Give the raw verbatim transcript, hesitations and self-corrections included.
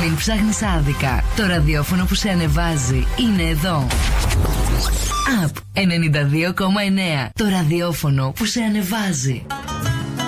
Δεν ψάχνεις άδικα. Το ραδιόφωνο που σε ανεβάζει είναι εδώ. Up ενενήντα δύο κόμμα εννέα. Το ραδιόφωνο που σε ανεβάζει.